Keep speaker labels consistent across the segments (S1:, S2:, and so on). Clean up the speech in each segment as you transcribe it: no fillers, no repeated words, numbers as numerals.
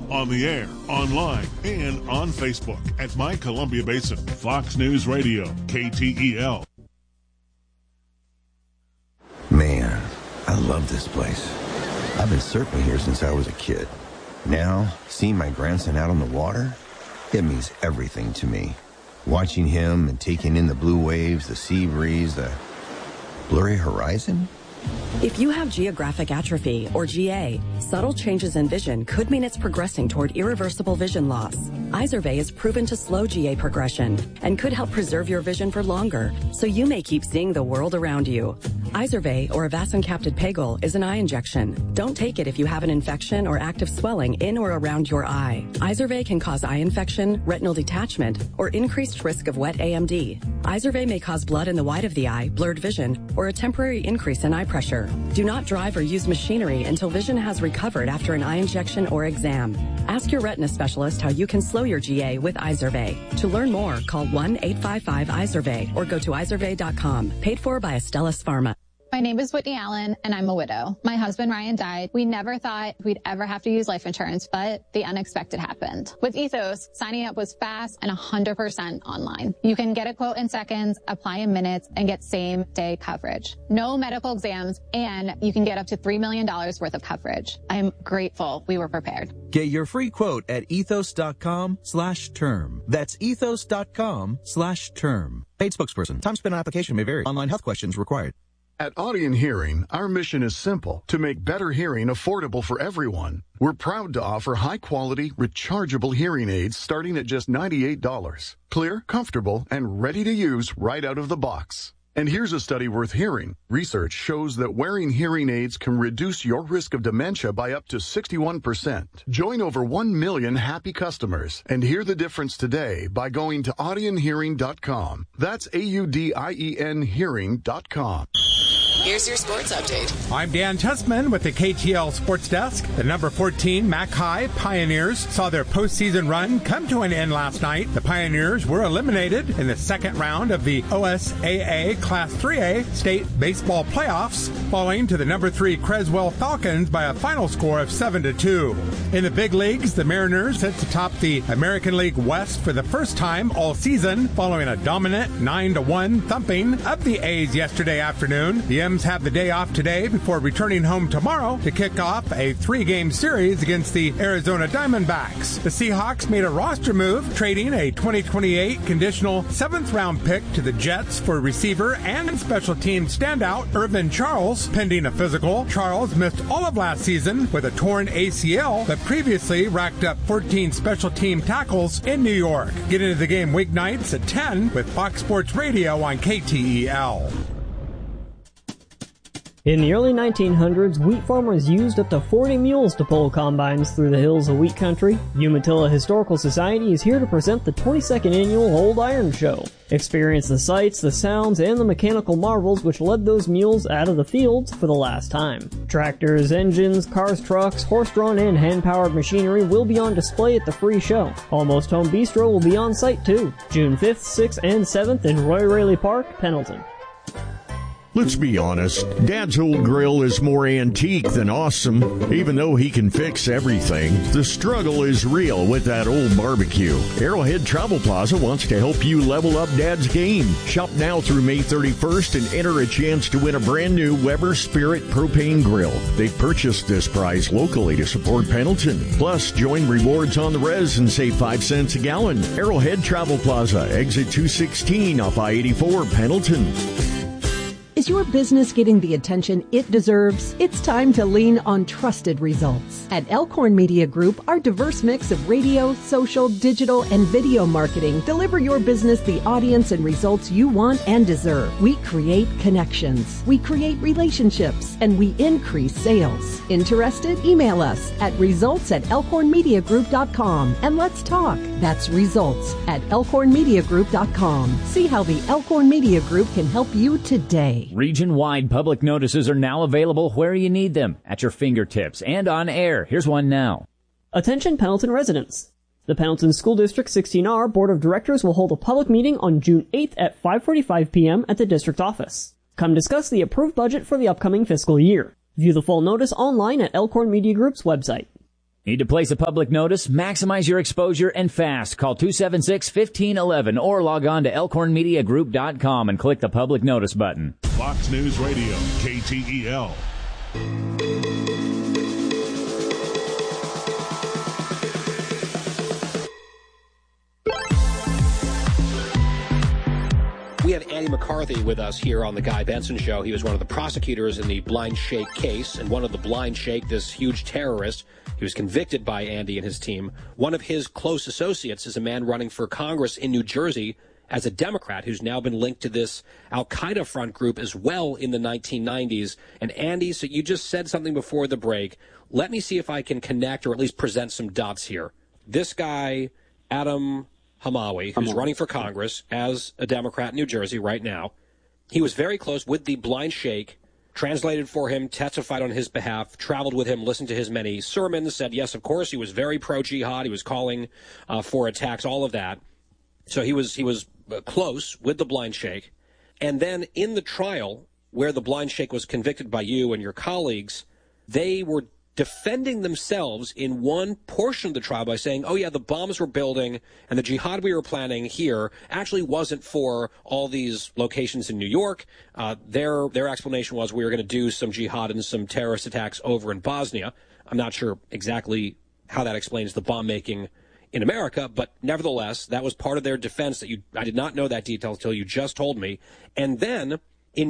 S1: on the air, online, and on Facebook at My Columbia Basin. Fox News Radio, KTEL.
S2: Man, I love this place. I've been surfing here since I was a kid. Now, seeing my grandson out on the water, it means everything to me. Watching him and taking in the blue waves, the sea breeze, the blurry horizon.
S3: If you have geographic atrophy, or GA, subtle changes in vision could mean it's progressing toward irreversible vision loss. Izervay is proven to slow GA progression and could help preserve your vision for longer, so you may keep seeing the world around you. Izervay, or avacincaptad pegol, is an eye injection. Don't take it if you have an infection or active swelling in or around your eye. Izervay can cause eye infection, retinal detachment, or increased risk of wet AMD. Izervay may cause blood in the white of the eye, blurred vision, or a temporary increase in eye pressure. Do not drive or use machinery until vision has recovered after an eye injection or exam. Ask your retina specialist how you can slow your GA with Izervay. To learn more, call 1-855-IZERVAY or go to izervay.com. Paid for by Astellas Pharma.
S4: My name is Whitney Allen, and I'm a widow. My husband, Ryan, died. We never thought we'd ever have to use life insurance, but the unexpected happened. With Ethos, signing up was fast and 100% online. You can get a quote in seconds, apply in minutes, and get same-day coverage. No medical exams, and you can get up to $3 million worth of coverage. I'm grateful we were prepared.
S5: Get your free quote at ethos.com/term. That's ethos.com/term. Paid spokesperson. Time spent on application may vary. Online health questions required.
S6: At Audien Hearing, our mission is simple: to make better hearing affordable for everyone. We're proud to offer high-quality, rechargeable hearing aids starting at just $98. Clear, comfortable, and ready to use right out of the box. And here's a study worth hearing. Research shows that wearing hearing aids can reduce your risk of dementia by up to 61%. Join over 1 million happy customers and hear the difference today by going to audienhearing.com. That's AUDIEN hearing.com.
S7: Here's your sports update.
S8: I'm Dan Tessman with the KTL Sports Desk. The number 14 Mac High Pioneers saw their postseason run come to an end last night. The Pioneers were eliminated in the second round of the OSAA Class 3A State Baseball Playoffs, falling to the number 3 Creswell Falcons by a final score of 7-2. In the big leagues, the Mariners sit atop the American League West for the first time all season, following a dominant 9-1 thumping of the A's yesterday afternoon. The M's have the day off today before returning home tomorrow to kick off a 3-game series against the Arizona Diamondbacks. The Seahawks made a roster move, trading a 2028 conditional 7th-round pick to the Jets for receiver and special team standout Irvin Charles, pending a physical. Charles missed all of last season with a torn ACL, but previously racked up 14 special team tackles in New York. Get into the game weeknights at 10 with Fox Sports Radio on KTEL.
S9: In the early 1900s, wheat farmers used up to 40 mules to pull combines through the hills of wheat country. Umatilla Historical Society is here to present the 22nd annual Old Iron Show. Experience the sights, the sounds, and the mechanical marvels which led those mules out of the fields for the last time. Tractors, engines, cars, trucks, horse-drawn and hand-powered machinery will be on display at the free show. Almost Home Bistro will be on site too. June 5th, 6th, and 7th in Roy Raley Park, Pendleton.
S10: Let's be honest, Dad's old grill is more antique than awesome. Even though he can fix everything, the struggle is real with that old barbecue. Arrowhead Travel Plaza wants to help you level up Dad's game. Shop now through May 31st and enter a chance to win a brand new Weber Spirit propane grill. They've purchased this prize locally to support Pendleton. Plus, join Rewards on the Res and save 5 cents a gallon. Arrowhead Travel Plaza, exit 216 off I-84, Pendleton.
S11: Is your business getting the attention it deserves? It's time to lean on trusted results. At Elkhorn Media Group, our diverse mix of radio, social, digital, and video marketing deliver your business the audience and results you want and deserve. We create connections, we create relationships, and we increase sales. Interested? Email us at results@elkhornmediagroup.com and let's talk. That's results@elkhornmediagroup.com. See how the Elkhorn Media Group can help you today.
S12: Region-wide public notices are now available where you need them, at your fingertips and on air. Here's one now.
S9: Attention Pendleton residents. The Pendleton School District 16R Board of Directors will hold a public meeting on June 8th at 5:45 p.m. at the district office. Come discuss the approved budget for the upcoming fiscal year. View the full notice online at Elkhorn Media Group's website.
S12: Need to place a public notice? Maximize your exposure and fast. Call 276-1511 or log on to elkhornmediagroup.com and click the public notice button.
S1: Fox News Radio, KTEL.
S13: We have Andy McCarthy with us here on the Guy Benson Show. He was one of the prosecutors in the Blind Sheikh case, and one of the Blind Sheikh, this huge terrorist, he was convicted by Andy and his team. One of his close associates is a man running for Congress in New Jersey as a Democrat who's now been linked to this al-Qaeda front group as well in the 1990s. And Andy, so you just said something before the break. Let me see if I can connect or at least present some dots here. This guy, Adam Hamawi, who's running for Congress as a Democrat in New Jersey right now. He was very close with the Blind Sheikh, translated for him, testified on his behalf, traveled with him, listened to his many sermons, said, yes, of course, he was very pro-jihad. He was calling for attacks, all of that. So he was close with the Blind Sheikh. And then in the trial where the Blind Sheikh was convicted by you and your colleagues, they were defending themselves in one portion of the trial by saying, oh, yeah, the bombs we're building and the jihad we were planning here actually wasn't for all these locations in New York. Their explanation was we were going to do some jihad and some terrorist attacks over in Bosnia. I'm not sure exactly how that explains the bomb making in America, but nevertheless, that was part of their defense. I did not know that detail until you just told me. And then in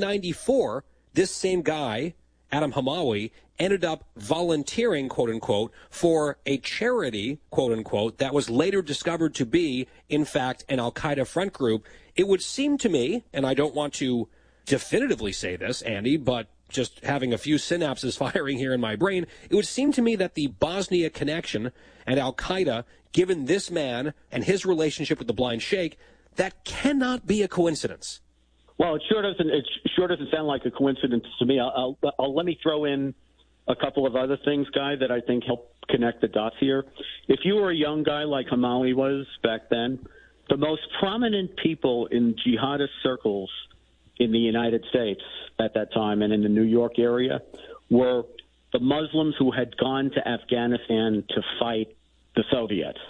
S13: 1994, this same guy, Adam Hamawi, ended up volunteering, quote unquote, for a charity, quote unquote, that was later discovered to be, in fact, an al-Qaeda front group. It would seem to me, and I don't want to definitively say this, Andy, but just having a few synapses firing here in my brain, it would seem to me that the Bosnia connection and al-Qaeda, given this man and his relationship with the Blind Sheikh, that cannot be a coincidence.
S14: Well, it sure doesn't sound like a coincidence to me. I'll let me throw in a couple of other things, Guy, that I think help connect the dots here. If you were a young guy like Hamawi was back then, the most prominent people in jihadist circles in the United States at that time and in the New York area were the Muslims who had gone to Afghanistan to fight the Soviets.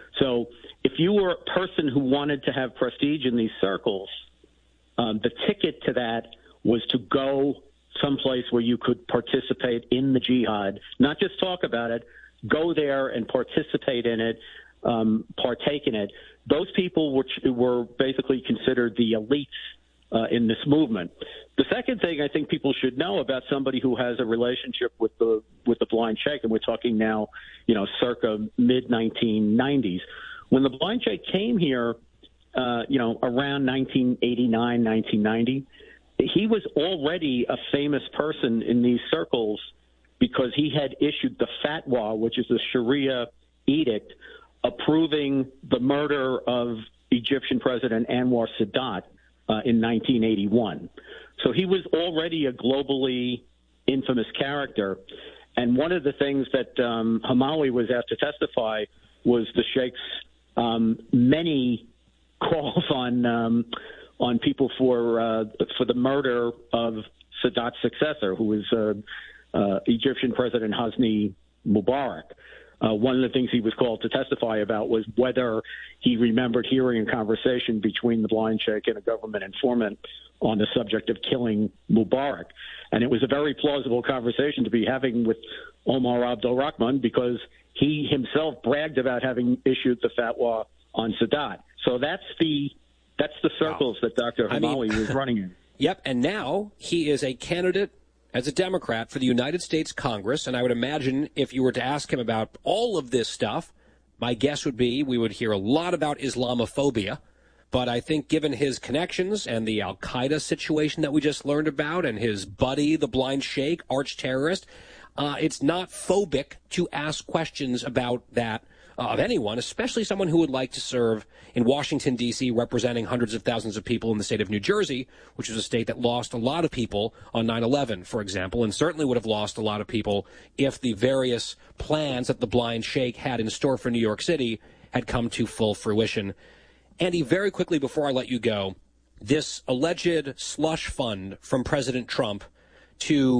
S14: So if you were a person who wanted to have prestige in these circles, the ticket to that was to go someplace where you could participate in the jihad, not just talk about it, go there and participate in it, partake in it. Those people were basically considered the elites in this movement. The second thing I think people should know about somebody who has a relationship with the Blind Sheikh, and we're talking now, circa mid-1990s, when the Blind Sheikh came here, around 1989, 1990, he was already a famous person in these circles because he had issued the fatwa, which is the Sharia edict approving the murder of Egyptian President Anwar Sadat in 1981. So he was already a globally infamous character. And one of the things that Hamawi was asked to testify was the Sheikh's many calls on people for the murder of Sadat's successor, who was Egyptian President Hosni Mubarak. One of the things he was called to testify about was whether he remembered hearing a conversation between the Blind Sheikh and a government informant on the subject of killing Mubarak. And it was a very plausible conversation to be having with Omar Abdul Rahman because he himself bragged about having issued the fatwa on Sadat. So that's the circles that Dr. Hamawi was running in.
S13: Yep, and now he is a candidate as a Democrat for the United States Congress, and I would imagine if you were to ask him about all of this stuff, my guess would be we would hear a lot about Islamophobia. But I think given his connections and the al-Qaeda situation that we just learned about and his buddy, the Blind Sheikh, arch-terrorist, it's not phobic to ask questions about that of anyone, especially someone who would like to serve in Washington, D.C., representing hundreds of thousands of people in the state of New Jersey, which is a state that lost a lot of people on 9/11, for example, and certainly would have lost a lot of people if the various plans that the Blind Sheikh had in store for New York City had come to full fruition. Andy, very quickly before I let you go, this alleged slush fund from President Trump to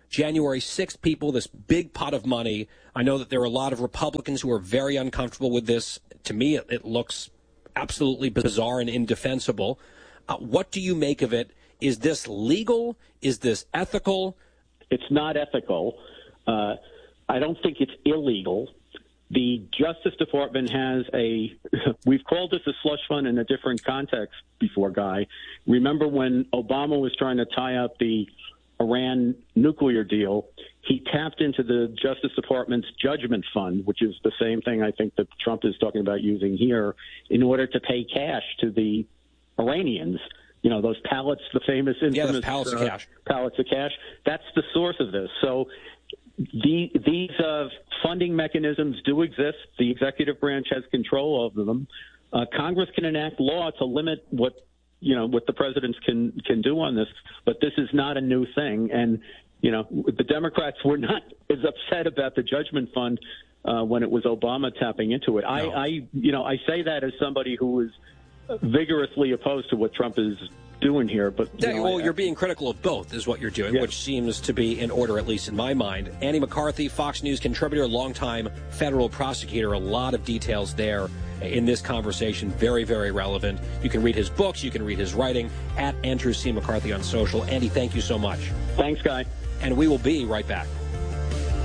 S13: January 6th people, this big pot of money. I know that there are a lot of Republicans who are very uncomfortable with this. To me, it looks absolutely bizarre and indefensible. What do you make of it? Is this legal? Is this ethical?
S14: It's not ethical. I don't think it's illegal. The Justice Department has we've called this a slush fund in a different context before, Guy. Remember when Obama was trying to tie up the Iran nuclear deal, he tapped into the Justice Department's judgment fund, which is the same thing I think that Trump is talking about using here, in order to pay cash to the Iranians. You know, those pallets, the famous infamous
S13: those pallets of cash.
S14: Pallets of cash. That's the source of this. So these funding mechanisms do exist. The executive branch has control over them. Congress can enact law to limit what the presidents can do on this, but this is not a new thing. And the Democrats were not as upset about the judgment fund when it was Obama tapping into it. No. I say that as somebody who is vigorously opposed to what Trump is doing here, but
S13: you're being critical of both is what you're doing, yes. Which seems to be in order, at least in my mind. Andy McCarthy, Fox News contributor, longtime federal prosecutor. A lot of details there in this conversation, very, very relevant. You can read his books, you can read his writing at Andrew C. McCarthy on social. Andy, thank you so much.
S14: Thanks, Guy.
S13: And we will be right back.